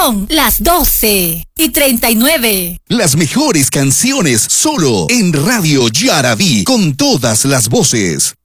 Son las 12:39. Las mejores canciones solo en Radio Yaraví, con todas las voces.